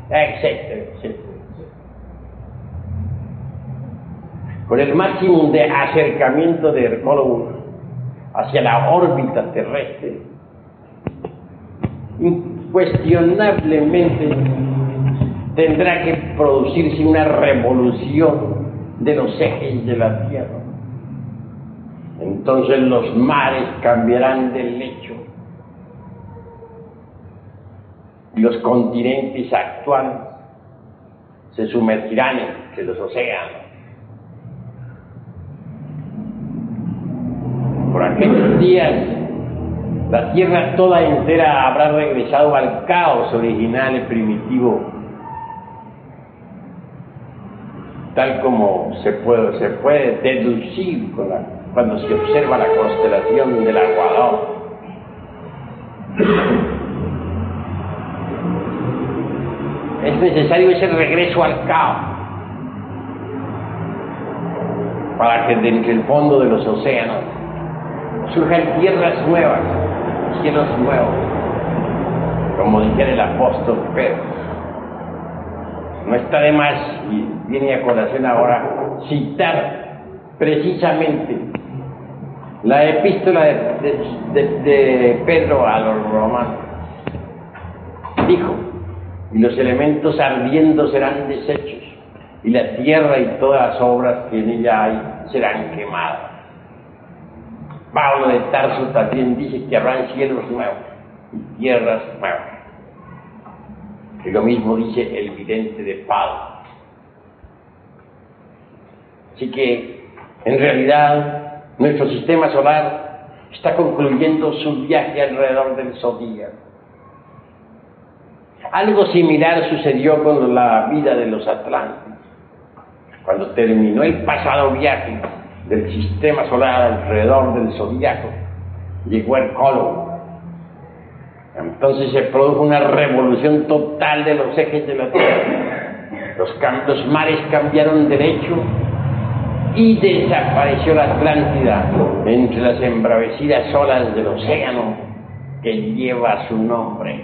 etcétera, etcétera. Con el máximo de acercamiento de Hercólogos hacia la órbita terrestre, incuestionablemente tendrá que producirse una revolución de los ejes de la Tierra. Entonces los mares cambiarán de lecho y los continentes actuales se sumergirán entre los océanos. Por aquellos días, la Tierra toda entera habrá regresado al caos original y primitivo, tal como se puede deducir cuando se observa la constelación del Aguador. Es necesario ese regreso al caos para que de entre el fondo de los océanos surjan tierras nuevas, cielos nuevos, como dijera el apóstol Pedro. No está de más, y viene a colación ahora, citar precisamente la epístola de Pedro a los romanos. Dijo: y los elementos ardiendo serán deshechos, y la tierra y todas las obras que en ella hay serán quemadas. Pablo de Tarso también dice que habrán cielos nuevos y tierras nuevas. Y lo mismo dice el vidente de Pablo. Así que, en realidad, nuestro sistema solar está concluyendo su viaje alrededor del zodíaco. Algo similar sucedió con la vida de los atlantes. Cuando terminó el pasado viaje del sistema solar alrededor del zodíaco, llegó Hercólogo. Entonces se produjo una revolución total de los ejes de la Tierra. Los mares cambiaron de lecho y desapareció la Atlántida entre las embravecidas olas del océano que lleva su nombre.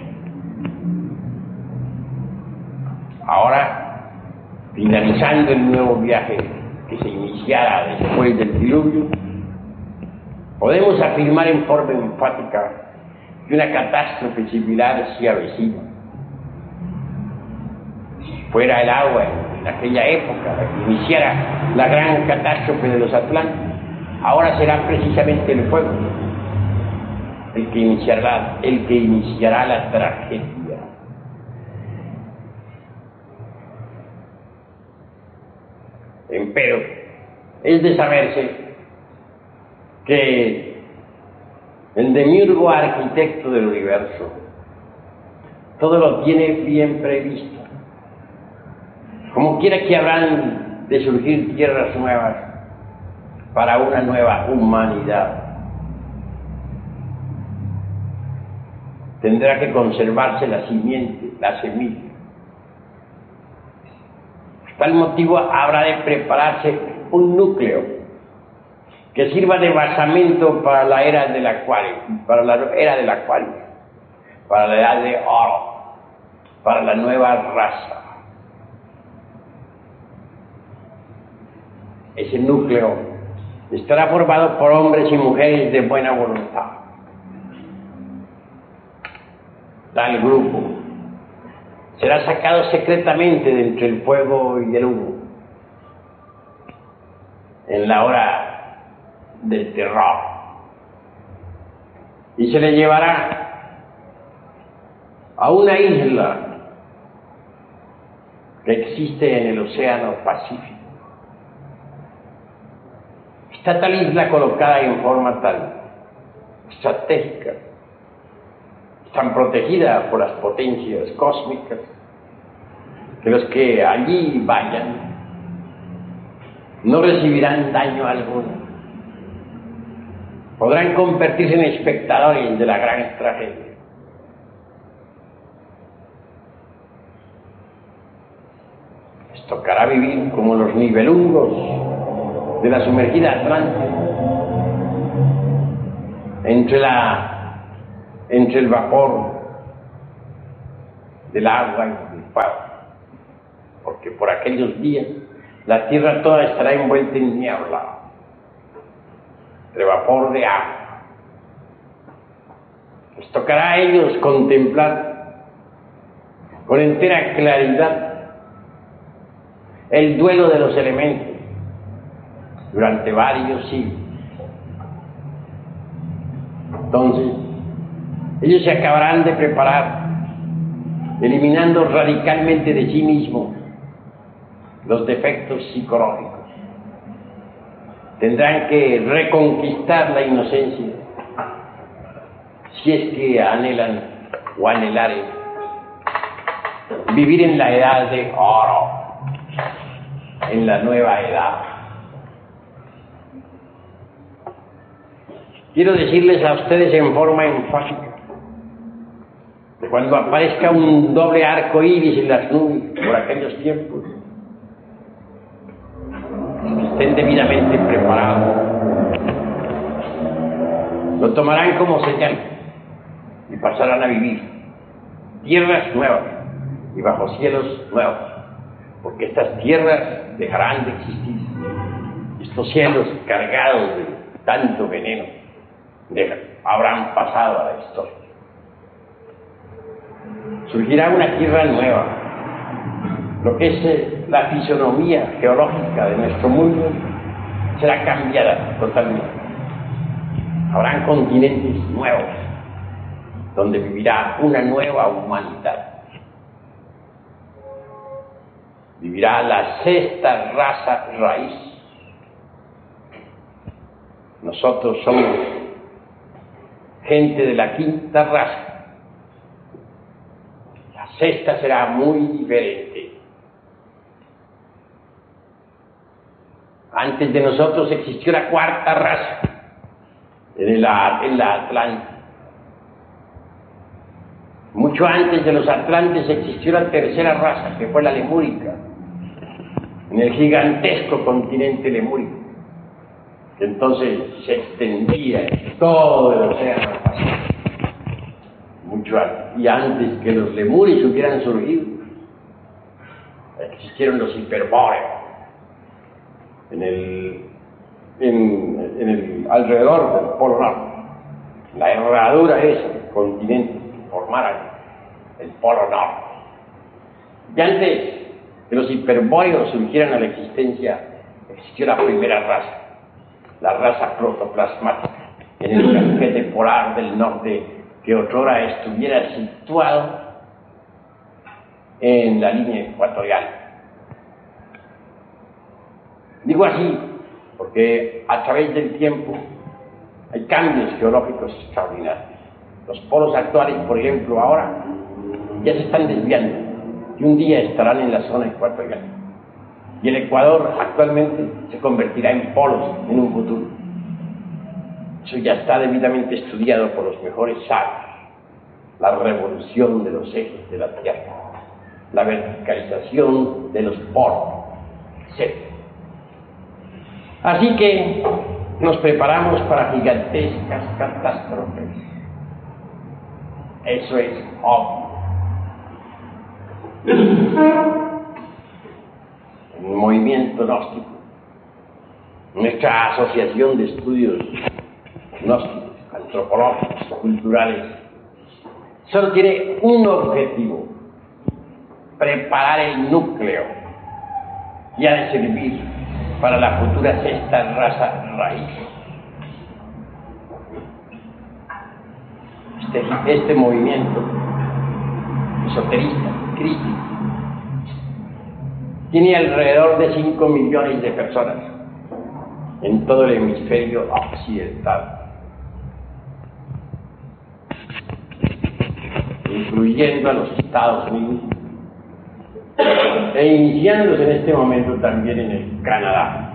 Ahora, finalizando el nuevo viaje que se iniciara después del diluvio, podemos afirmar en forma enfática que una catástrofe similar se avecina. Si fuera el agua en aquella época la que iniciara la gran catástrofe de los Atlantes, ahora será precisamente el fuego el que iniciará la tragedia. Empero, es de saberse que el demiurgo arquitecto del universo todo lo tiene bien previsto. Como quiera que habrán de surgir tierras nuevas para una nueva humanidad, tendrá que conservarse la simiente, la semilla. Por tal motivo habrá de prepararse un núcleo que sirva de basamento para la era del acuario, para la era del acuario, para la edad de oro, para la nueva raza. Ese núcleo estará formado por hombres y mujeres de buena voluntad. Tal grupo será sacado secretamente de entre el fuego y el humo en la hora del terror, y se le llevará a una isla que existe en el Océano Pacífico. Está tal isla colocada en forma tal estratégica, tan protegida por las potencias cósmicas, que los que allí vayan no recibirán daño alguno. Podrán convertirse en espectadores de la gran tragedia. Les tocará vivir como los nivelungos de la sumergida Atlántida, entre el vapor del agua y del fuego. porque por aquellos días la tierra toda estará envuelta en niebla, de vapor de agua. Les tocará a ellos contemplar con entera claridad el duelo de los elementos durante varios siglos. Entonces, ellos se acabarán de preparar, eliminando radicalmente de sí mismos los defectos psicológicos. Tendrán que reconquistar la inocencia, si es que anhelan o anhelaren vivir en la edad de oro, en la nueva edad. Quiero decirles a ustedes en forma enfática que cuando aparezca un doble arco iris en las nubes por aquellos tiempos, estén debidamente preparados. Lo tomarán como señal y pasarán a vivir tierras nuevas y bajo cielos nuevos, porque estas tierras dejarán de existir. Estos cielos cargados de tanto veneno habrán pasado a la historia. Surgirá una tierra nueva. Lo que es la fisonomía geológica de nuestro mundo será cambiada totalmente. Habrán continentes nuevos donde vivirá una nueva humanidad. Vivirá la sexta raza raíz. Nosotros somos gente de la quinta raza. La sexta será muy diferente. Antes de nosotros existió la cuarta raza en la Atlántida. Mucho antes de los atlantes existió la tercera raza, que fue la lemúrica, en el gigantesco continente lemúrico, que entonces se extendía en todo el océano Pacífico. Mucho antes, y antes que los lemures hubieran surgido, existieron los hiperbóreos alrededor del Polo Norte. La herradura esa del continente formaran el Polo Norte. Y antes que los hiperbóreos surgieran a la existencia, existió la primera raza, la raza protoplasmática, en el casquete polar del norte, que otrora estuviera situado en la línea ecuatorial. Digo así porque a través del tiempo hay cambios geológicos extraordinarios. Los polos actuales, por ejemplo, ahora ya se están desviando y un día estarán en la zona ecuatorial. Y el Ecuador actualmente se convertirá en polos en un futuro. Eso ya está debidamente estudiado por los mejores sabios. La revolución de los ejes de la Tierra, la verticalización de los polos, etc. Así que nos preparamos para gigantescas catástrofes. Eso es obvio. Un movimiento gnóstico, nuestra asociación de estudios gnósticos, antropológicos, culturales, solo tiene un objetivo: preparar el núcleo y ha de servir para la futura sexta raza raíz. Este movimiento esoterista, crítico, tiene alrededor de 5 millones de personas en todo el hemisferio occidental, incluyendo a los Estados Unidos, e iniciándose en este momento también en el Canadá.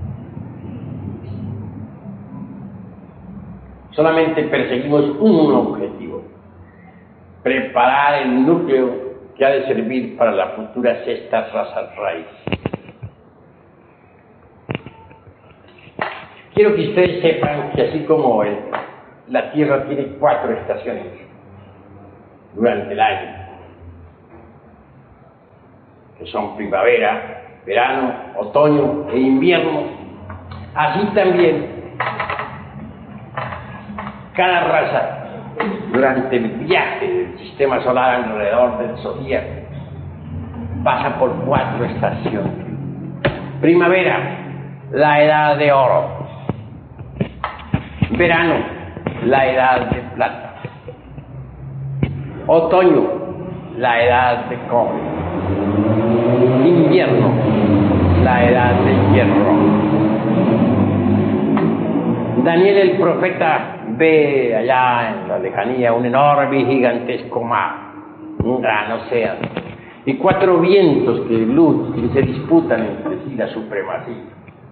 Solamente perseguimos un objetivo: preparar el núcleo que ha de servir para la futura sexta raza raíz. Quiero que ustedes sepan que así como la Tierra tiene 4 estaciones durante el año, que son primavera, verano, otoño e invierno, así también cada raza durante el viaje del sistema solar alrededor del zodíaco pasa por 4 estaciones. Primavera, la edad de oro. Verano, la edad de plata. Otoño, la edad de cobre. Invierno, la edad de hierro. Daniel el profeta ve allá en la lejanía un enorme y gigantesco mar, un gran océano, y 4 vientos que se disputan entre sí la supremacía.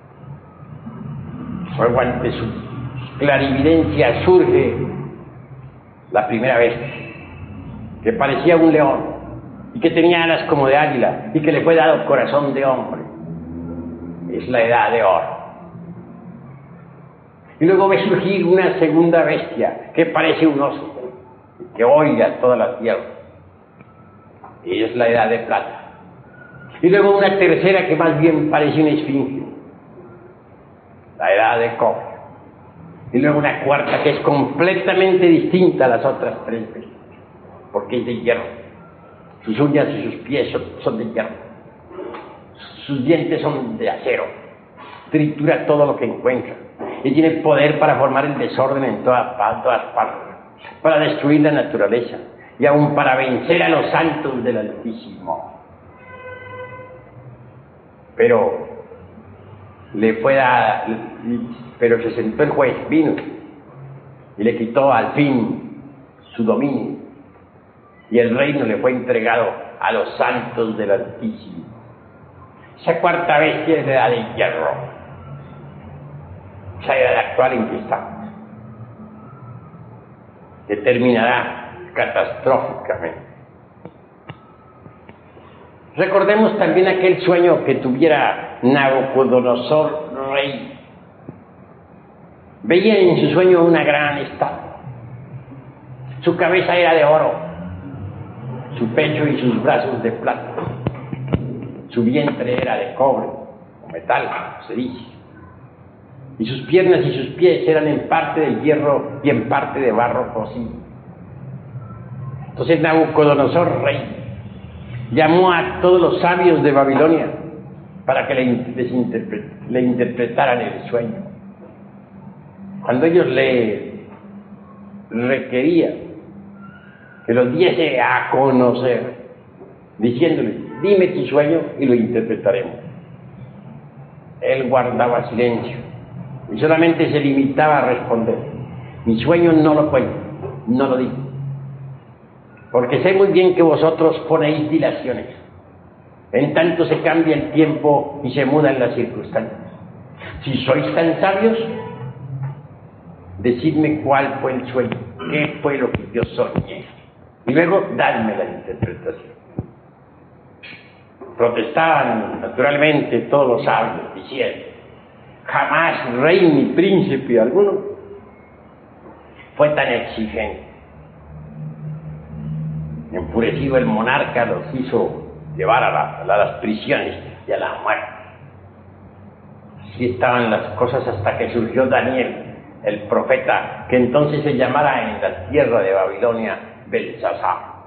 Luego ante su clarividencia surge la primera bestia, que parecía un león, y que tenía alas como de águila, y que le fue dado corazón de hombre. Es la edad de oro. Y luego ve surgir una segunda bestia, que parece un oso, que oiga toda la tierra. Y es la edad de plata. Y luego una tercera que más bien parece una esfinge, la edad de cobre. Y luego una cuarta que es completamente distinta a las otras 3 bestias, porque es de hierro. Sus uñas y sus pies son de hierro. Sus dientes son de acero. Tritura todo lo que encuentra. Y tiene poder para formar el desorden en todas partes, para destruir la naturaleza y aún para vencer a los santos del Altísimo. Pero se sentó el juez, vino y le quitó al fin su dominio, y el reino le fue entregado a los santos del Altísimo. Esa cuarta bestia es la edad de hierro. Esa edad actual en que estamos, que terminará catastróficamente. Recordemos también aquel sueño que tuviera Nabucodonosor, rey. Veía en su sueño una gran estatua. Su cabeza era de oro, su pecho y sus brazos de plata, su vientre era de cobre o metal, se dice, y sus piernas y sus pies eran en parte de hierro y en parte de barro cocido. Entonces Nabucodonosor, rey, llamó a todos los sabios de Babilonia para que le interpretaran el sueño. Cuando ellos le requerían que los diese a conocer, diciéndole: dime tu sueño y lo interpretaremos, él guardaba silencio y solamente se limitaba a responder: mi sueño no lo cuento, no lo digo, porque sé muy bien que vosotros ponéis dilaciones, en tanto se cambia el tiempo y se mudan las circunstancias. Si sois tan sabios, decidme cuál fue el sueño, qué fue lo que yo soñé, y luego dadme la interpretación. Protestaban naturalmente todos los sabios, diciendo: jamás rey ni príncipe alguno fue tan exigente. Enfurecido, el monarca los hizo llevar a las prisiones y a la muerte. Así estaban las cosas hasta que surgió Daniel, el profeta, que entonces se llamara en la tierra de Babilonia Belsasar.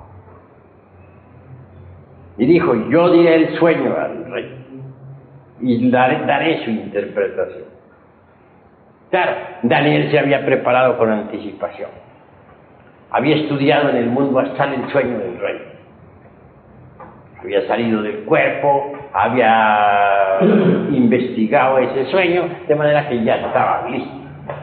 Y dijo: yo diré el sueño al rey y daré su interpretación. Claro, Daniel se había preparado con anticipación. Había estudiado en el mundo astral el sueño del rey. Había salido del cuerpo, había investigado ese sueño, de manera que ya estaba listo.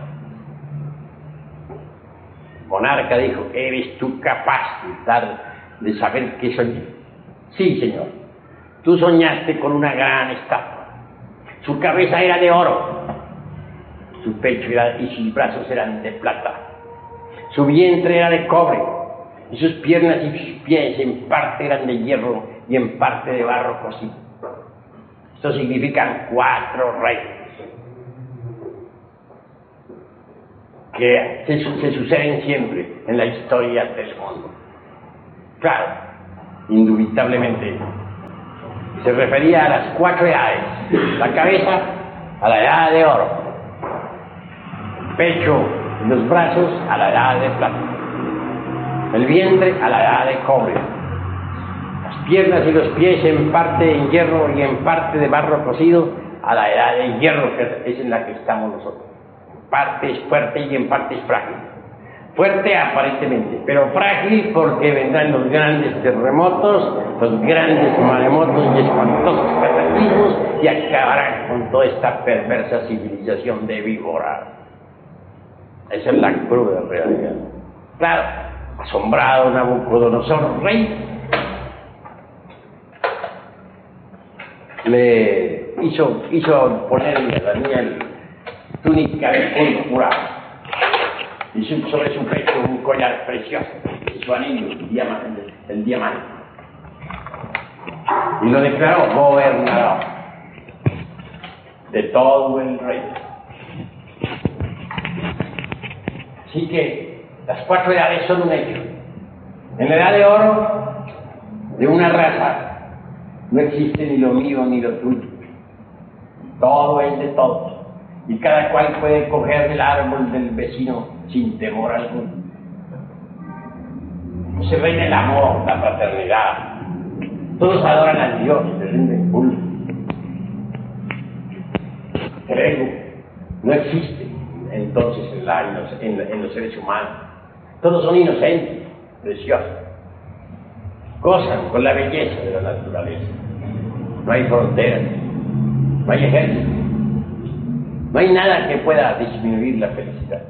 El monarca dijo: ¿eres tú capaz de saber qué soñé? Sí, señor. Tú soñaste con una gran estatua. Su cabeza era de oro, su pecho y sus brazos eran de plata, su vientre era de cobre, y sus piernas y sus pies en parte eran de hierro y en parte de barro cocido. Esto significan 4 reyes que se suceden siempre en la historia del mundo. Claro, indubitablemente, Se refería a las 4 edades: la cabeza a la edad de oro, el pecho y los brazos a la edad de plata, el vientre a la edad de cobre, las piernas y los pies en parte en hierro y en parte de barro cocido a la edad de hierro, que es en la que estamos nosotros. En parte es fuerte y en parte es frágil. Fuerte aparentemente, pero frágil porque vendrán los grandes terremotos, los grandes maremotos y espantosos cataclismos y acabarán con toda esta perversa civilización de víboras. Esa es la cruda realidad. Claro, asombrado Nabucodonosor, rey, le hizo ponerle a Daniel túnica de púrpura y sobre su pecho un collar precioso y su anillo, el diamante, y lo declaró gobernador de todo el reino. Así que las 4 edades son un hecho. En la edad de oro de una raza no existe ni lo mío ni lo tuyo, todo es de todos, y cada cual puede coger del árbol del vecino sin temor alguno. Se reina el amor, la fraternidad, todos adoran a Dios, le rinden culto. El ego no existe entonces en los seres humanos. Todos son inocentes, preciosos, gozan con la belleza de la naturaleza. No hay fronteras, no hay ejército, no hay nada que pueda disminuir la felicidad.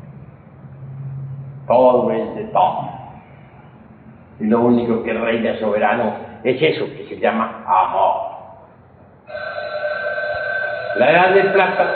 Todo es de todo. Y lo único que reina soberano es eso que se llama amor. La edad de plata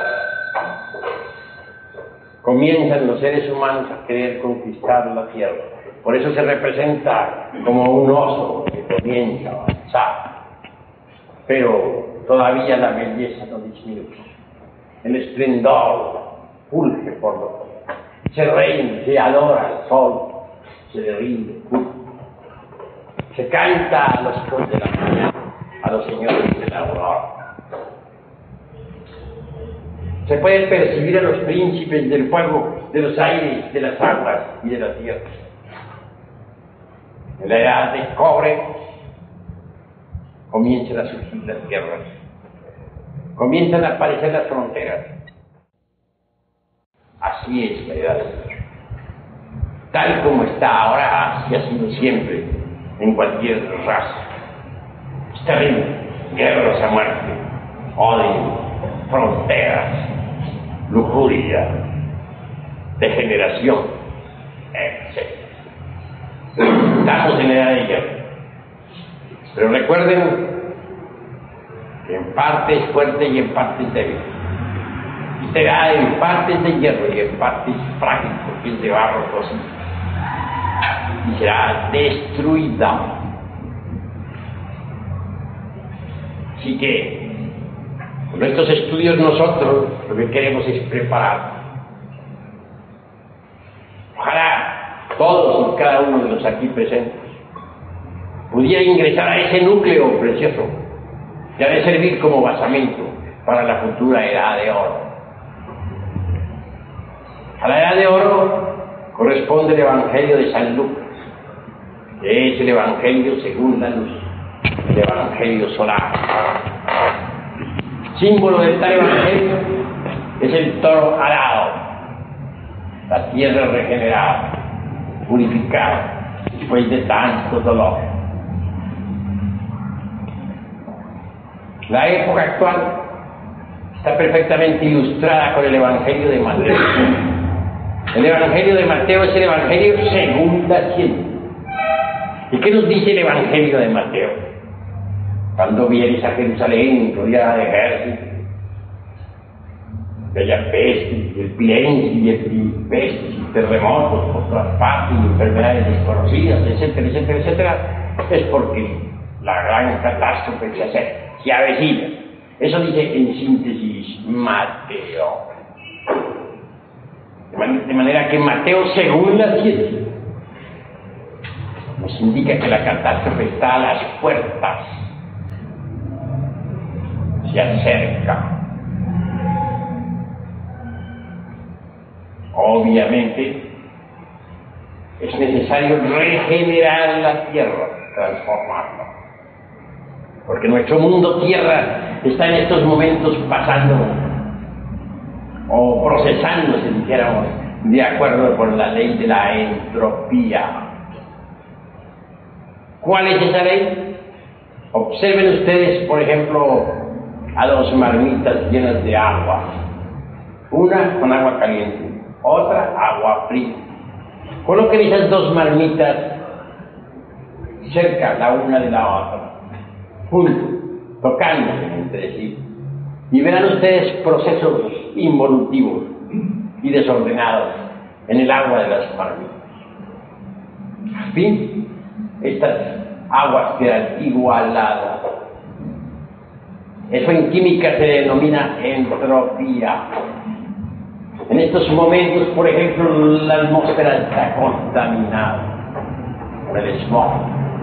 comienzan los seres humanos a querer conquistar la tierra. Por eso se representa como un oso que comienza a avanzar. Pero todavía la belleza no disminuye. El esplendor fulge por lo todo. Se reina, se adora al sol, se le rinde culto. Se canta a los hijos de la mañana, a los señores de la aurora. Se puede percibir a los príncipes del fuego, de los aires, de las aguas y de la tierra. En la edad de cobre comienzan a surgir las guerras, comienzan a aparecer las fronteras. Así es la edad de hierro. Tal como está ahora, así ha sido siempre en cualquier raza. Es terrible. Guerras a muerte, odio, fronteras, lujuria, degeneración, etc. Estamos en la edad de hierro. Pero recuerden que en parte es fuerte y en parte es débil. Y será en parte de hierro y en parte es frágil porque es de barro cocido. Y será destruida. Así que con estos estudios nosotros lo que queremos es preparar. Ojalá todos y cada uno de los aquí presentes pudiera ingresar a ese núcleo precioso que ha de servir como basamento para la futura edad de oro. A la edad de oro corresponde el Evangelio de San Lucas, que es el Evangelio según la luz, el Evangelio solar. Símbolo de tal Evangelio es el toro alado, la tierra regenerada, purificada, después de tanto dolor. La época actual está perfectamente ilustrada con el Evangelio de Mateo. El Evangelio de Mateo es el Evangelio según la ciencia. ¿Y qué nos dice el Evangelio de Mateo? Cuando vienes a Jerusalén rodeada de ejércitos, aquella peste, y el silencio, y el pestes, y terremotos por todas partes, y enfermedades desconocidas, etcétera, etcétera, etcétera, es porque la gran catástrofe se avecina. Eso dice en síntesis Mateo. De manera que Mateo, según la ciencia, nos indica que la catástrofe está a las puertas. se acerca. Obviamente, es necesario regenerar la tierra, transformarla. Porque nuestro mundo tierra está en estos momentos pasando o procesándose, dijéramos, de acuerdo con la ley de la entropía. ¿Cuál es esa ley? Observen ustedes, por ejemplo, a dos marmitas llenas de agua. Una con agua caliente, otra agua fría. Coloquen esas dos marmitas cerca la una de la otra, juntas, tocándose entre sí, y verán ustedes procesos involutivos y desordenados en el agua de las marmitas. Al fin, estas aguas quedan igualadas. Eso en química se denomina entropía. En estos momentos, por ejemplo, la atmósfera está contaminada por el smog.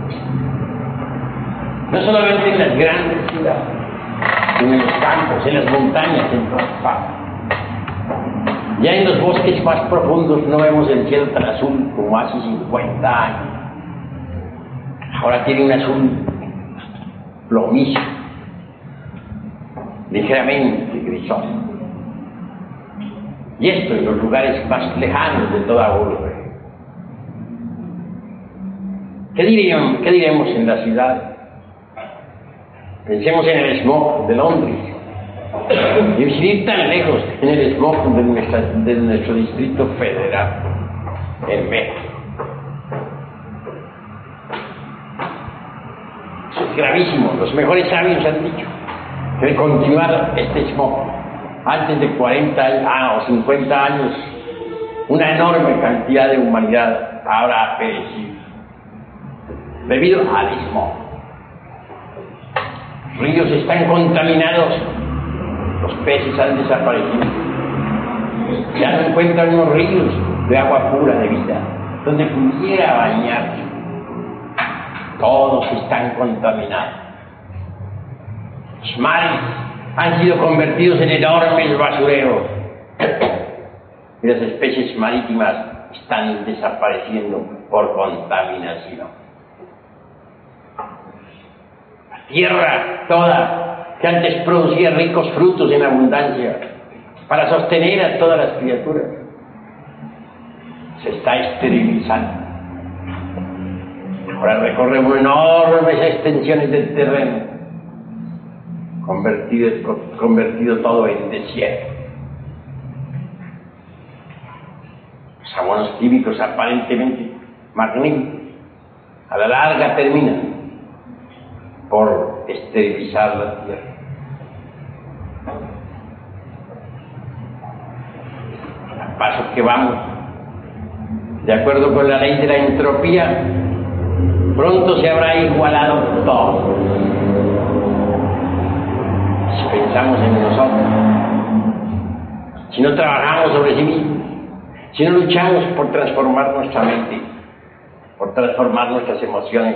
No solamente en las grandes ciudades, sino en los campos, en las montañas, en todas partes. Ya en los bosques más profundos no vemos el cielo tan azul como hace 50 años. Ahora tiene un azul plomizo, ligeramente grisoso. Y esto en los lugares más lejanos de toda urbe. ¿Qué diremos en la ciudad? Pensemos en el smog de Londres. Y sin ir tan lejos, en el smog de nuestro Distrito Federal, en México. Eso es gravísimo. Los mejores sabios han dicho que de continuar este smog antes de 40 o 50 años, una enorme cantidad de humanidad habrá perecido debido al smog. Los ríos están contaminados, los peces han desaparecido. Ya no encuentran unos ríos de agua pura, de vida, donde pudiera bañarse. Todos están contaminados. Los mares han sido convertidos en enormes basureros y las especies marítimas están desapareciendo por contaminación. La tierra toda, que antes producía ricos frutos en abundancia para sostener a todas las criaturas, se está esterilizando. Ahora recorremos enormes extensiones del terreno, convertido todo en desierto. Los abonos químicos aparentemente magníficos, a la larga terminan por esterilizar la tierra. Al paso que vamos, de acuerdo con la ley de la entropía, pronto se habrá igualado todo. Si pensamos en nosotros, si no trabajamos sobre sí mismos, si no luchamos por transformar nuestra mente, por transformar nuestras emociones,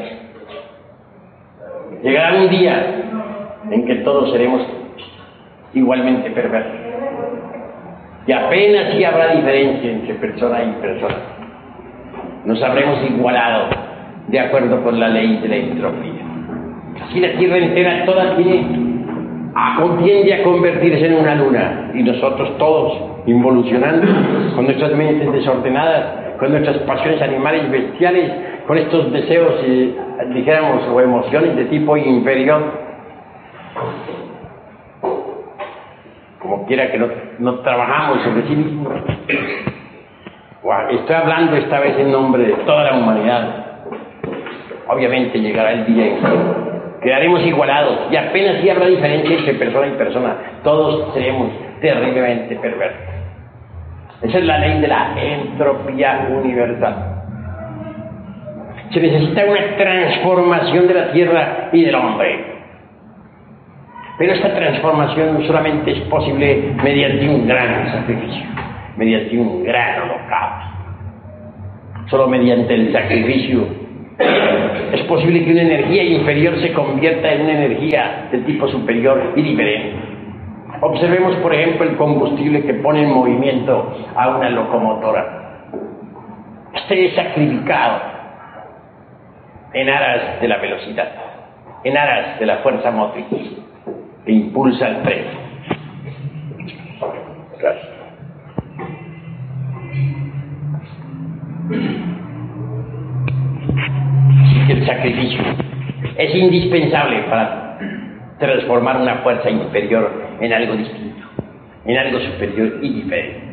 llegará un día en que todos seremos igualmente perversos. Y apenas si habrá diferencia entre persona y persona. Nos habremos igualado de acuerdo con la ley de la entropía. Así la Tierra entera toda tiende a convertirse en una luna, y nosotros todos involucionando con nuestras mentes desordenadas, con nuestras pasiones animales bestiales, con estos deseos, dijéramos, o emociones de tipo inferior. Como quiera que no trabajamos sobre sí mismos. Estoy hablando esta vez en nombre de toda la humanidad. Obviamente llegará el día en que quedaremos igualados y apenas si habrá diferencia entre persona y persona. Todos seremos terriblemente perversos. Esa es la ley de la entropía universal. Se necesita una transformación de la tierra y del hombre. Pero esta transformación solamente es posible mediante un gran sacrificio, mediante un gran holocausto. Solo mediante el sacrificio Es posible que una energía inferior se convierta en una energía de tipo superior y diferente. Observemos, por ejemplo, el combustible que pone en movimiento a una locomotora. Este es sacrificado en aras de la velocidad, en aras de la fuerza motriz que impulsa el tren. Gracias. Así que el sacrificio es indispensable para transformar una fuerza inferior en algo distinto, en algo superior y diferente.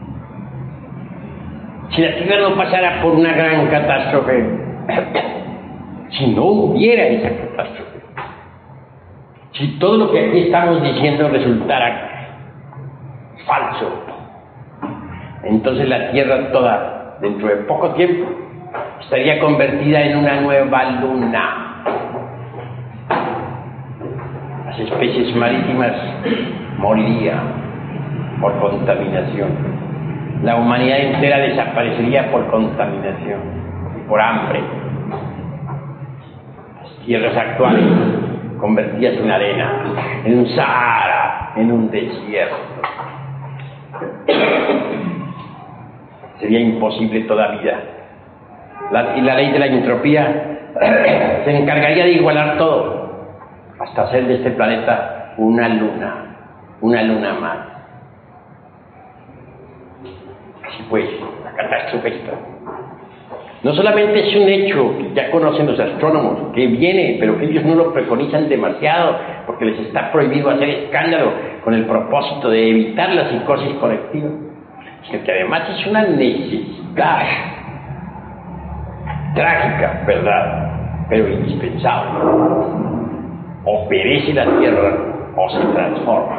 Si la Tierra no pasara por una gran catástrofe, si no hubiera esa catástrofe, si todo lo que aquí estamos diciendo resultara falso, entonces la Tierra toda, dentro de poco tiempo, estaría convertida en una nueva luna. Las especies marítimas morirían por contaminación. La humanidad entera desaparecería por contaminación, por hambre. Las tierras actuales convertidas en arena, en un Sahara, en un desierto. Sería imposible toda vida. Y la ley de la entropía se encargaría de igualar todo, hasta hacer de este planeta una luna más. Así pues, la catástrofe está. No solamente es un hecho que ya conocen los astrónomos, que viene, pero que ellos no lo preconizan demasiado, porque les está prohibido hacer escándalo con el propósito de evitar la psicosis colectiva, sino que además es una necesidad trágica, ¿verdad?, pero indispensable. O perece la Tierra o se transforma.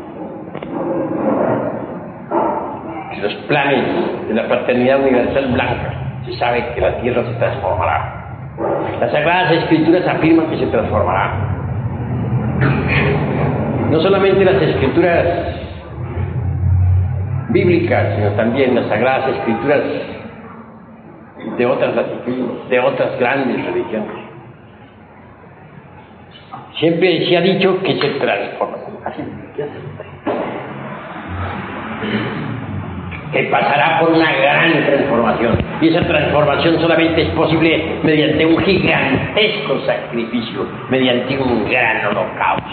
En los planes de la fraternidad universal blanca se sabe que la Tierra se transformará. Las Sagradas Escrituras afirman que se transformará. No solamente las Escrituras bíblicas, sino también las Sagradas Escrituras de otras latitudes, de otras grandes religiones. Siempre se ha dicho que se transforma, así, que pasará por una gran transformación, y esa transformación solamente es posible mediante un gigantesco sacrificio, mediante un gran holocausto.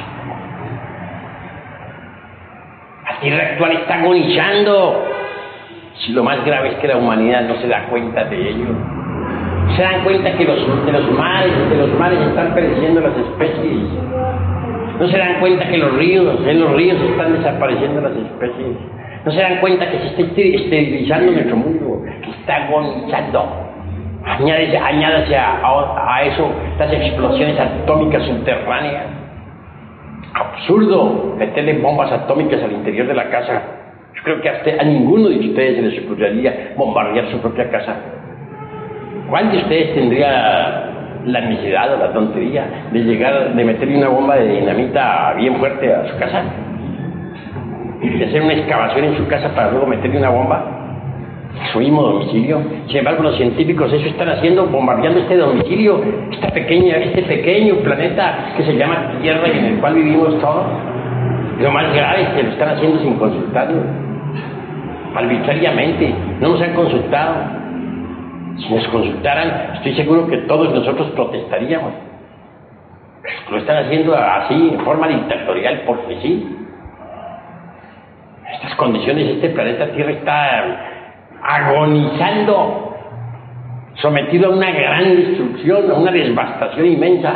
La Tierra actual está agonizando. Si lo más grave es que la humanidad no se da cuenta de ello, se dan cuenta que de los mares están pereciendo las especies, no se dan cuenta que en los ríos están desapareciendo las especies, no se dan cuenta que se está esterilizando nuestro mundo, que está agonizando. Añádase a eso las explosiones atómicas subterráneas. Absurdo meterle bombas atómicas al interior de la casa. Yo creo que a ninguno de ustedes se les ocurriría bombardear su propia casa. ¿Cuál de ustedes tendría la necesidad o la tontería de meterle una bomba de dinamita bien fuerte a su casa? De hacer una excavación en su casa para luego meterle una bomba a su mismo domicilio. Sin embargo, los científicos eso están haciendo, bombardeando este domicilio, este pequeño planeta que se llama Tierra y en el cual vivimos todos. Lo más grave es que lo están haciendo sin consultarnos, arbitrariamente. No nos han consultado. Si nos consultaran, estoy seguro que todos nosotros protestaríamos. Lo están haciendo así, en forma dictatorial, porque sí. En estas condiciones, este planeta Tierra está agonizando, sometido a una gran destrucción, a una devastación inmensa.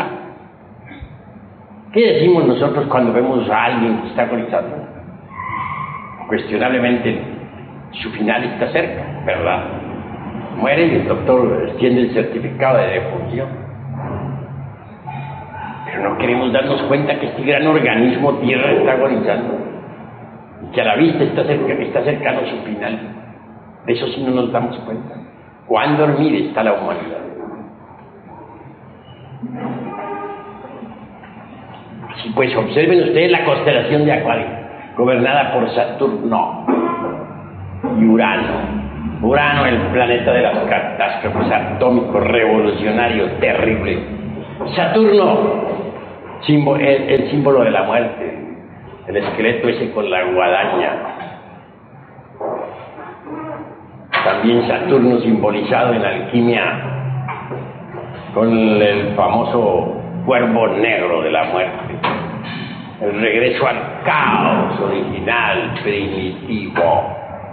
¿Qué decimos nosotros cuando vemos a alguien que está agonizando? Cuestionablemente su final está cerca, ¿verdad? Muere y el doctor extiende el certificado de defunción. Pero no queremos darnos cuenta que este gran organismo Tierra está agonizando y que a la vista está cercano a su final. De eso sí no nos damos cuenta. ¿Cuán dormida está la humanidad? Así pues, observen ustedes la constelación de Acuario, gobernada por Saturno y Urano. Urano, el planeta de las catástrofes, atómico, revolucionario, terrible. Saturno, el símbolo de la muerte, el esqueleto ese con la guadaña. También Saturno simbolizado en alquimia con el famoso cuervo negro de la muerte. El regreso al caos original, primitivo.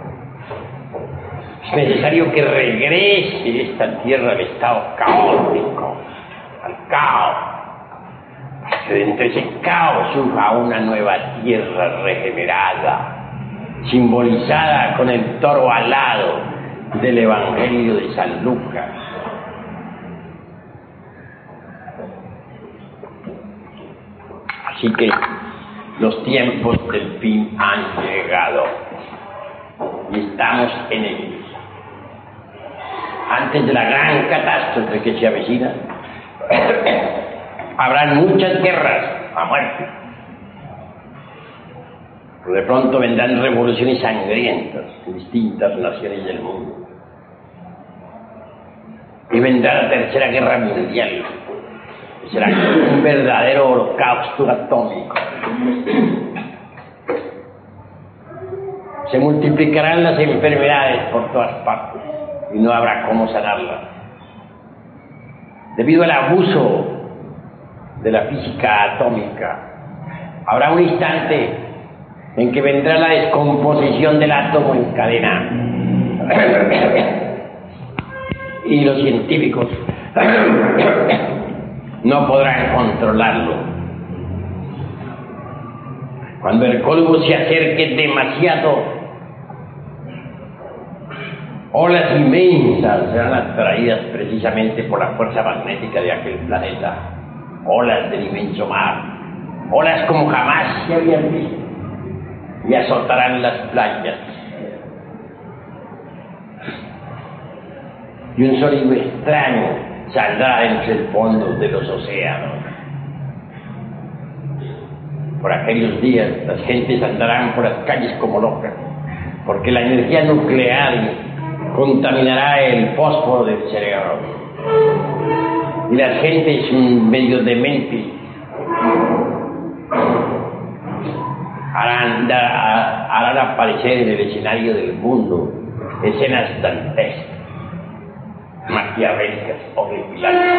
Es necesario que regrese esta tierra al estado caótico, al caos. Que dentro de ese caos surja una nueva tierra regenerada, simbolizada con el toro alado del Evangelio de San Lucas. Así que los tiempos del fin han llegado y estamos en ellos. Antes de la gran catástrofe que se avecina, habrán muchas guerras a muerte. Pero de pronto vendrán revoluciones sangrientas en distintas naciones del mundo. Y vendrá la Tercera Guerra Mundial. Será un verdadero holocausto atómico. Se multiplicarán las enfermedades por todas partes y no habrá cómo sanarlas. Debido al abuso de la física atómica, habrá un instante en que vendrá la descomposición del átomo en cadena. Y los científicos no podrán controlarlo. Cuando el polvo se acerque demasiado, olas inmensas serán atraídas precisamente por la fuerza magnética de aquel planeta. Olas del inmenso mar, olas como jamás se habían visto, y azotarán las playas. Y un sonido extraño saldrá entre el fondo de los océanos. Por aquellos días las gentes andarán por las calles como locas, porque la energía nuclear contaminará el fósforo del cerebro. Y las gentes medio dementes harán aparecer en el escenario del mundo escenas dantescas, maquiavélicas, horripilantes.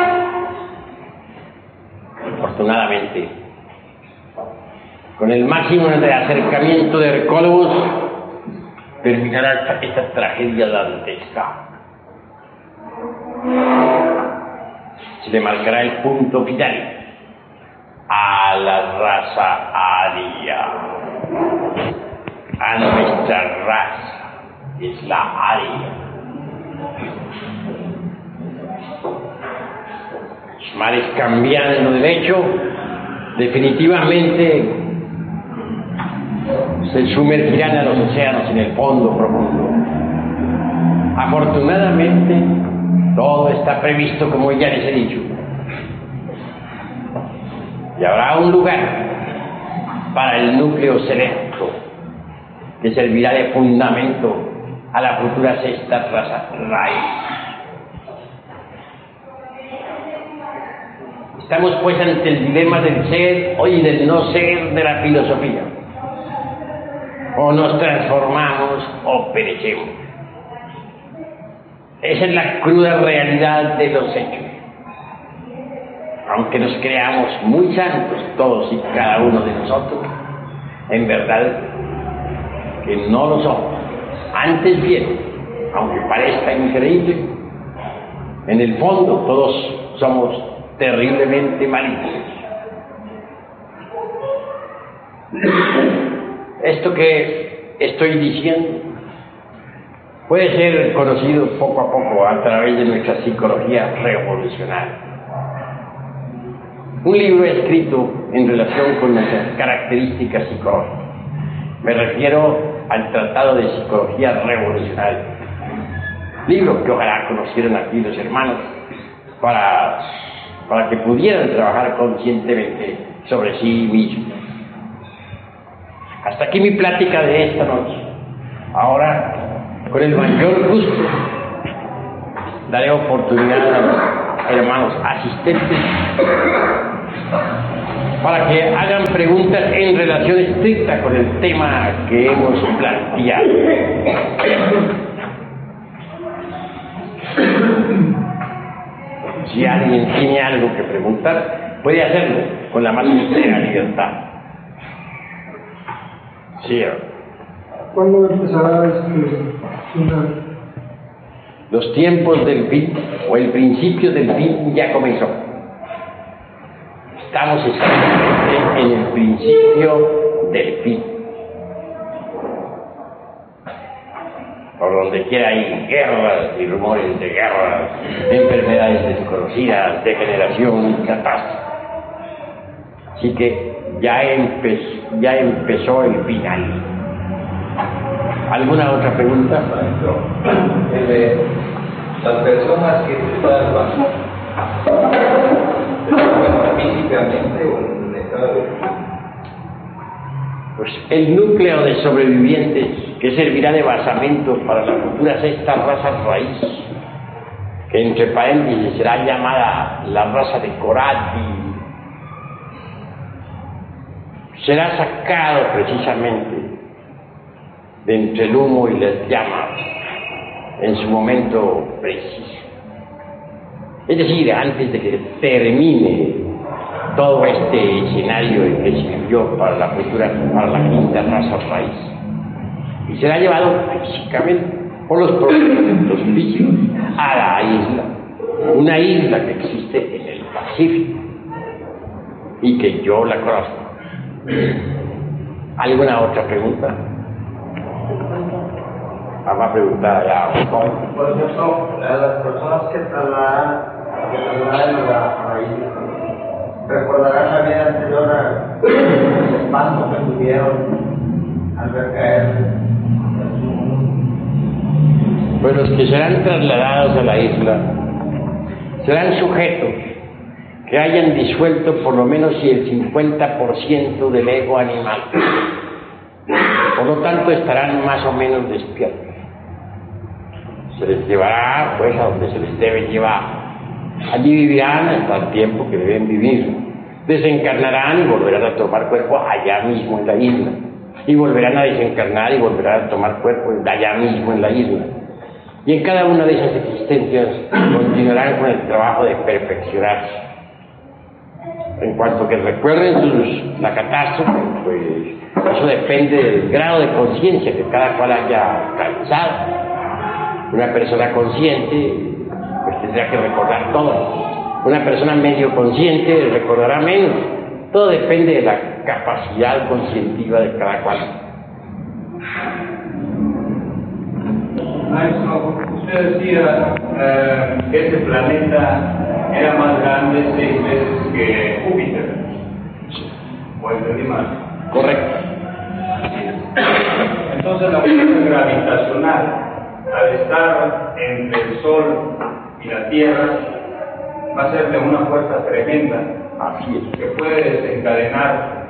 Afortunadamente, con el máximo de acercamiento de Hercólogos, terminará esta tragedia dantesca. Se le marcará el punto final a la raza aria, a nuestra raza, es la aria. Los mares cambiando de lecho, definitivamente se sumergirán a los océanos en el fondo profundo. Afortunadamente, todo está previsto como ya les he dicho. Y habrá un lugar para el núcleo selecto que servirá de fundamento a la futura sexta raza raíz. Estamos pues ante el dilema del ser y del no ser de la filosofía. O nos transformamos o perecemos. Esa es la cruda realidad de los hechos. Aunque nos creamos muy santos todos y cada uno de nosotros, en verdad que no lo somos. Antes bien, aunque parezca increíble, en el fondo todos somos terriblemente malignos. Esto que estoy diciendo puede ser conocido poco a poco a través de nuestra psicología revolucionaria. Un libro escrito en relación con nuestras características psicológicas. Me refiero al Tratado de Psicología Revolucionaria. Libro que ojalá conocieran aquí los hermanos para que pudieran trabajar conscientemente sobre sí mismos. Hasta aquí mi plática de esta noche. Ahora Con el mayor gusto daré oportunidad a los hermanos asistentes para que hagan preguntas en relación estricta con el tema que hemos planteado. Si alguien tiene algo que preguntar, puede hacerlo con la más entera libertad. Sí. ¿Cuándo empezará final? Los tiempos del fin o el principio del fin ya comenzó. Estamos exactamente en el principio del fin. Por donde quiera hay guerras y rumores de guerras, enfermedades desconocidas, degeneración y catástrofe. Así que ya empezó el final. ¿Alguna otra pregunta? Las personas que se salvan, físicamente o en estado de... Pues el núcleo de sobrevivientes que servirá de basamento para la futura sexta raza raíz, que entre paréntesis será llamada la raza de Corati, será sacado precisamente de entre el humo y las llamas en su momento preciso. Es decir, antes de que termine todo este escenario en que se vivió para la quinta raza raíz. Y será llevado físicamente por los propios físicos a la isla, una isla que existe en el Pacífico y que yo la conozco. ¿Alguna otra pregunta? Vamos a preguntar allá. Por ejemplo, las personas que trasladan a la isla, ¿recordarán la vida anterior al espanto que tuvieron al ver caer? Pues los que serán trasladados a la isla serán sujetos que hayan disuelto por lo menos el 50% del ego animal. Por lo tanto, estarán más o menos despiertos. Se les llevará pues a donde se les debe llevar. Allí vivirán hasta el tiempo que deben vivir. Desencarnarán y volverán a tomar cuerpo allá mismo en la isla. Y volverán a desencarnar y volverán a tomar cuerpo allá mismo en la isla. Y en cada una de esas existencias continuarán con el trabajo de perfeccionarse. En cuanto que recuerden la catástrofe, pues eso depende del grado de conciencia que cada cual haya alcanzado. Una persona consciente pues tendrá que recordar todo. Una persona medio consciente recordará menos. Todo depende de la capacidad conscientiva de cada cual. Maestro, usted decía que este planeta era más grande 6 veces que Júpiter. ¿O entendí mal? Correcto. Entonces la fuerza gravitacional, al estar entre el Sol y la Tierra, va a ser de una fuerza tremenda. Así es. Que puede desencadenar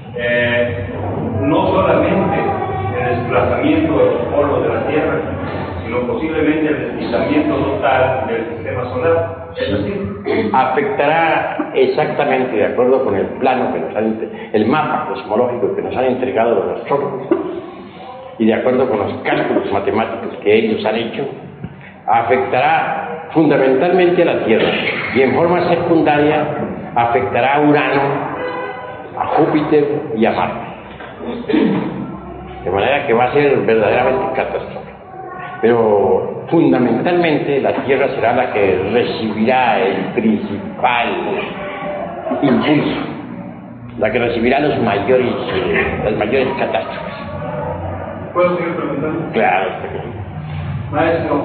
no solamente el desplazamiento de los polos de la Tierra, sino posiblemente el deslizamiento total del sistema solar. ¿Es así? Afectará exactamente de acuerdo con el plano que nos han, el mapa cosmológico que nos han entregado los astrólogos y de acuerdo con los cálculos matemáticos que ellos han hecho, afectará fundamentalmente a la Tierra y en forma secundaria afectará a Urano, a Júpiter y a Marte. De manera que va a ser verdaderamente catastrófico. Pero fundamentalmente la Tierra será la que recibirá el principal impulso, la que recibirá las mayores catástrofes. ¿Puedo seguir preguntando? Claro. Maestro,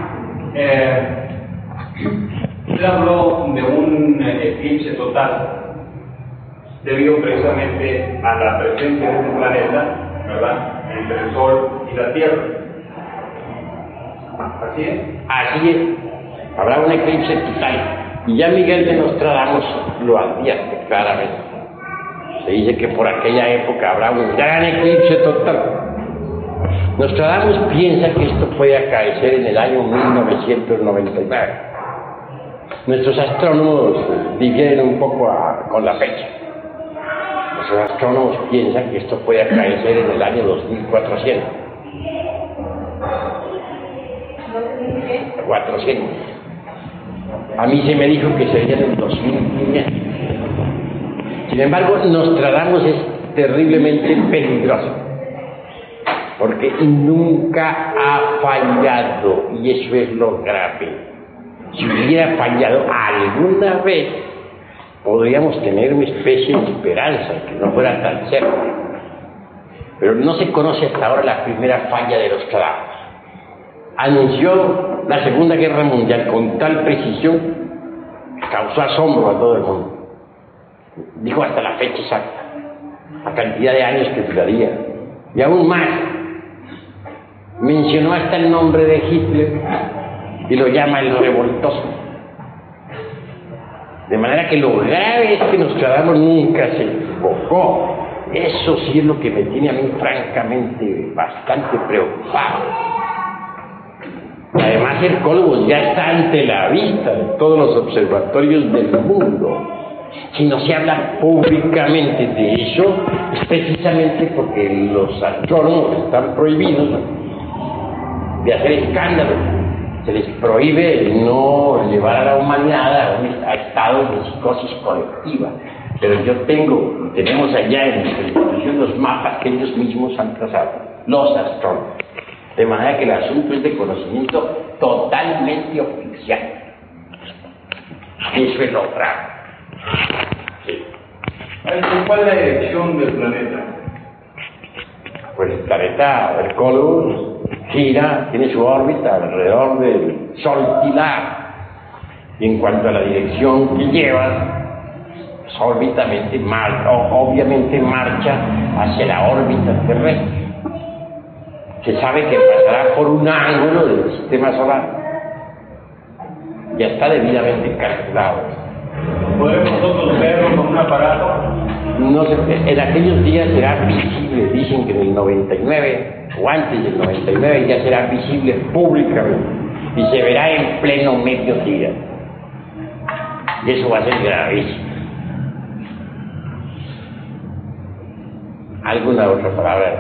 usted habló de un eclipse total debido precisamente a la presencia de este planeta, ¿verdad?, entre el Sol y la Tierra. ¿Así es? Así es. Habrá un eclipse total. Y ya Miguel de Nostradamus lo advierte claramente. Se dice que por aquella época habrá un gran eclipse total. Nostradamus piensa que esto puede acaecer en el año 1999. Nuestros astrónomos difieren un poco con la fecha. Nuestros astrónomos piensan que esto puede acaecer en el año 2400. 400. A mí se me dijo que sería en el 2500. Sin embargo, Nostradamus es terriblemente peligroso, porque nunca ha fallado, y eso es lo grave. Si hubiera fallado alguna vez, podríamos tener una especie de esperanza que no fuera tan cerca. Pero no se conoce hasta ahora la primera falla de Nostradamus. Anunció la Segunda Guerra Mundial con tal precisión que causó asombro a todo el mundo. Dijo hasta la fecha exacta, la cantidad de años que duraría, y aún más, mencionó hasta el nombre de Hitler y lo llama el revoltoso. De manera que lo grave es que Nostradamus nunca se equivocó. Eso sí es lo que me tiene a mí francamente bastante preocupado. Además, el Cólogos ya está ante la vista de todos los observatorios del mundo. Si no se habla públicamente de eso, es precisamente porque los astrónomos están prohibidos de hacer escándalo. Se les prohíbe no llevar a la humanidad a estados de psicosis colectiva. Pero tenemos allá en nuestra institución los mapas que ellos mismos han trazado, los astrónomos. De manera que el asunto es de conocimiento totalmente oficial. Eso es lo grave. Sí. ¿Cuál es la dirección del planeta? Pues el planeta, el Cólogos, gira, tiene su órbita alrededor del Sol Pilar. Y en cuanto a la dirección que lleva, pues obviamente marcha hacia la órbita terrestre. Se sabe que pasará por un ángulo del sistema solar. Ya está debidamente calculado. ¿Podemos nosotros verlo con un aparato? No sé, en aquellos días será visible, dicen que en el 99 o antes del 99 ya será visible públicamente y se verá en pleno mediodía. Y eso va a ser gravísimo. ¿Alguna otra palabra?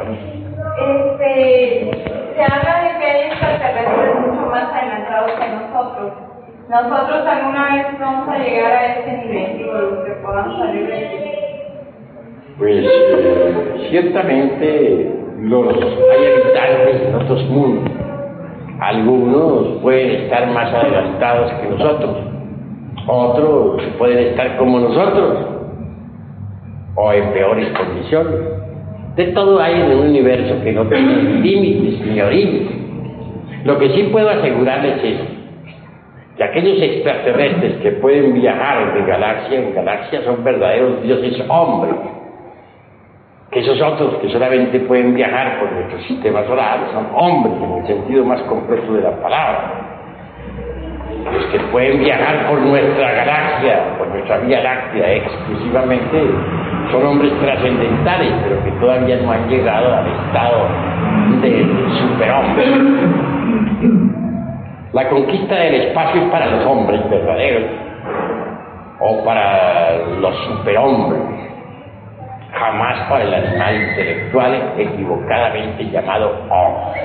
Se habla de que hay extraterrestres mucho más adelantados que nosotros. Nosotros alguna vez vamos a llegar a ese nivel, digo, que podamos salir de aquí. Pues ciertamente hay habitantes en otros mundos. Algunos pueden estar más adelantados que nosotros, otros pueden estar como nosotros o en peores condiciones. De todo hay en un universo que no tiene límites ni orígenes. Lo que sí puedo asegurarles es que aquellos extraterrestres que pueden viajar de galaxia en galaxia son verdaderos dioses hombres. Que esos otros que solamente pueden viajar por nuestro sistema solar son hombres en el sentido más completo de la palabra. Los que pueden viajar por nuestra galaxia, por nuestra Vía Láctea exclusivamente, son hombres trascendentales, pero que todavía no han llegado al estado de superhombre. La conquista del espacio es para los hombres verdaderos o para los superhombres, jamás para el animal intelectual equivocadamente llamado hombre.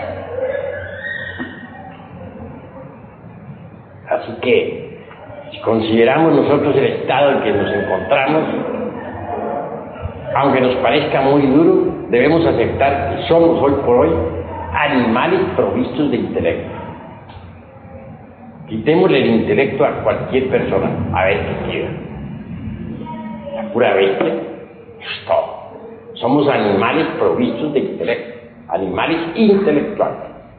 Así que, si consideramos nosotros el estado en que nos encontramos, aunque nos parezca muy duro, debemos aceptar que somos hoy por hoy animales provistos de intelecto. Quitémosle el intelecto a cualquier persona, a ver qué queda. La pura bestia, es todo. Somos animales provistos de intelecto, animales intelectuales.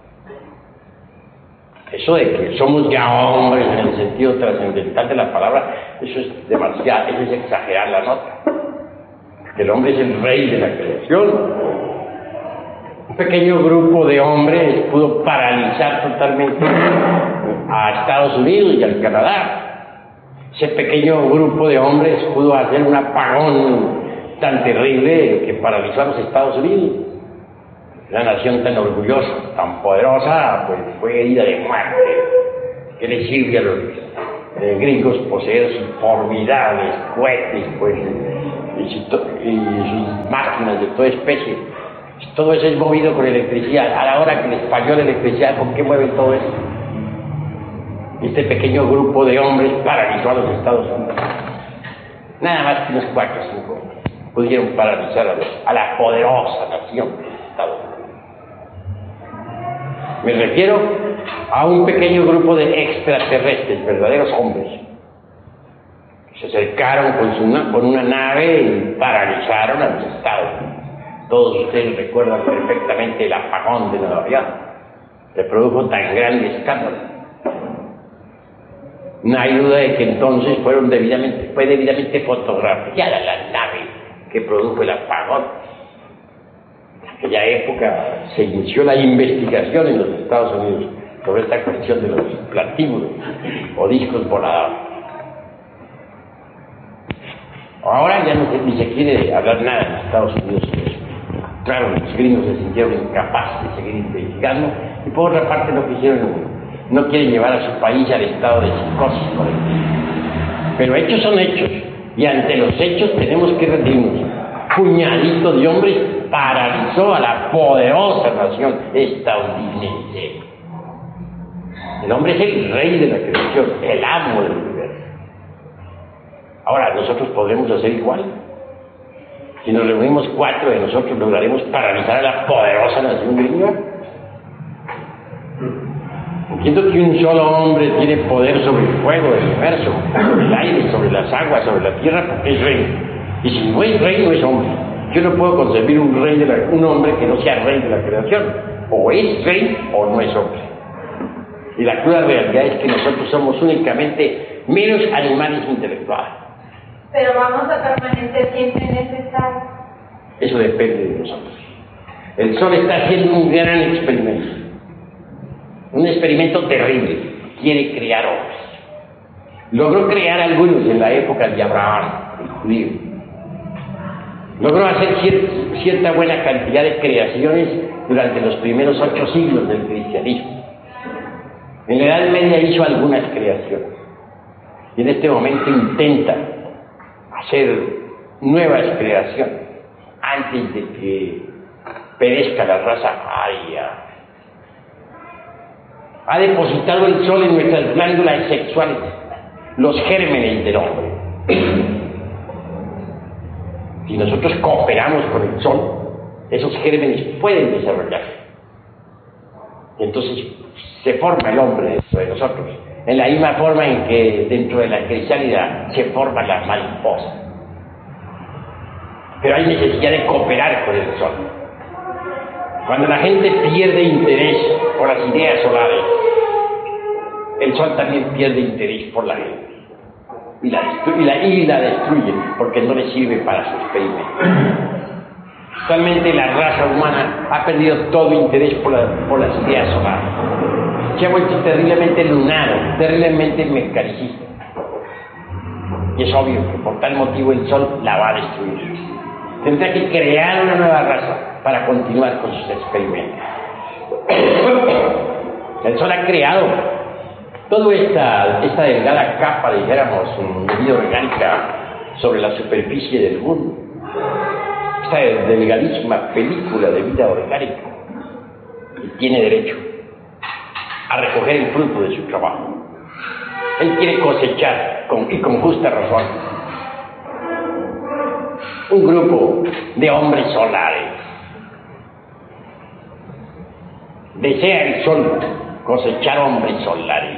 Eso de que somos ya hombres en el sentido trascendental de la palabra, eso es demasiado, eso es exagerar la nota. Que el hombre es el rey de la creación. Un pequeño grupo de hombres pudo paralizar totalmente a Estados Unidos y al Canadá. Ese pequeño grupo de hombres pudo hacer un apagón tan terrible que paralizó a los Estados Unidos. La nación tan orgullosa, tan poderosa, pues fue herida de muerte. ¿Qué le sirve a los gringos poseer sus formidables cohetes, pues, y sus máquinas de toda especie? Todo eso es movido con electricidad. A la hora que les falló la electricidad, ¿con qué mueven todo eso? Este pequeño grupo de hombres paralizó a los Estados Unidos. Nada más que unos 4 o 5 pudieron paralizar a la poderosa nación de los Estados Unidos. Me refiero a un pequeño grupo de extraterrestres, verdaderos hombres, que se acercaron con una nave y paralizaron a los Estados Unidos. Todos ustedes recuerdan perfectamente el apagón de Nueva York, que produjo tan grande escándalo. No hay duda de que entonces fue debidamente fotografiada la nave que produjo el apagón. En aquella época se inició la investigación en los Estados Unidos sobre esta cuestión de los platíbulos o discos voladores. Ahora ya ni se quiere hablar nada en Estados Unidos. Claro, los gringos se sintieron incapaces de seguir investigando y por otra parte no quieren llevar a su país al estado de psicosis colectiva. Pero hechos son hechos y ante los hechos tenemos que rendirnos. Puñadito de hombres paralizó a la poderosa nación estadounidense. El hombre es el rey de la creación, el amo del universo. Ahora, ¿nosotros podremos hacer igual? Si nos reunimos 4 de nosotros, ¿lograremos paralizar a la poderosa nación gringa? Entiendo que un solo hombre tiene poder sobre el fuego, el universo, sobre el aire, sobre las aguas, sobre la tierra, porque es rey. Y si no es rey, no es hombre. Yo no puedo concebir un hombre que no sea rey de la creación. O es rey o no es hombre. Y la cruda realidad es que nosotros somos únicamente meros animales intelectuales. Pero vamos a permanecer siempre en ese estado. Eso depende de nosotros. El Sol está haciendo un gran experimento. Un experimento terrible. Quiere crear hombres. Logró crear algunos en la época de Abraham, el judío. Logró hacer cierta buena cantidad de creaciones durante los primeros 8 siglos del cristianismo. En la Edad Media hizo algunas creaciones. Y en este momento intenta hacer nuevas creaciones antes de que perezca la raza aria. Ha depositado el Sol en nuestras glándulas sexuales, los gérmenes del hombre. Si nosotros cooperamos con el Sol, esos gérmenes pueden desarrollarse. Y entonces se forma el hombre dentro de nosotros, en la misma forma en que dentro de la crisálida se forma la mariposa. Pero hay necesidad de cooperar con el Sol. Cuando la gente pierde interés por las ideas solares, el Sol también pierde interés por la gente. Y la destruye porque no le sirve para su experimento. Actualmente la raza humana ha perdido todo interés por las ideas solares. Se ha vuelto terriblemente lunar, terriblemente mecanicista. Y es obvio que por tal motivo el Sol la va a destruir. Tendrá que crear una nueva raza para continuar con sus experimentos. El Sol ha creado toda esta delgada capa, dijéramos, de vida orgánica sobre la superficie del mundo. Esta delgadísima película de vida orgánica. Y tiene derecho a recoger el fruto de su trabajo. Él quiere cosechar, y con justa razón, un grupo de hombres solares. Desea el Sol cosechar hombres solares.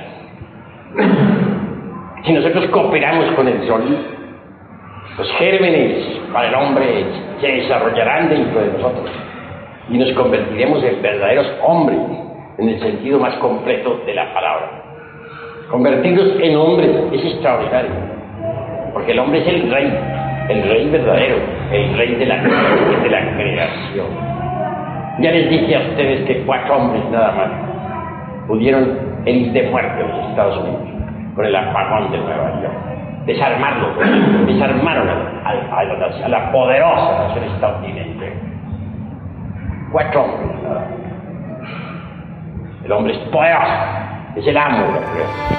Si nosotros cooperamos con el Sol, los gérmenes para el hombre se desarrollarán dentro de nosotros y nos convertiremos en verdaderos hombres en el sentido más completo de la palabra. Convertirnos en hombres es extraordinario, porque el hombre es el rey verdadero, el rey de la creación. Ya les dije a ustedes que 4 hombres nada más pudieron herir de muerte a los Estados Unidos con el apagón de Nueva York. Desarmaron a la poderosa nación estadounidense. 4 hombres nada El hombre es poderoso, es el amo de la creación.